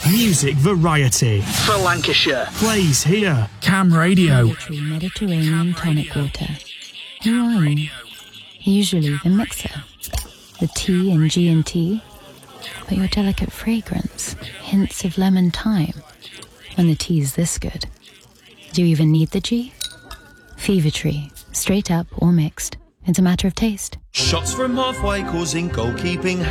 Music variety. For Lancashire. Plays here. Cam Radio. Mandatory Mediterranean tonic water. Who are you? Usually the mixer. The T in G&T. But your delicate fragrance. Hints of lemon thyme. When the tea's this good. Do you even need the G? Fever Tree. Straight up or mixed. It's a matter of taste. Shots from halfway causing goalkeeping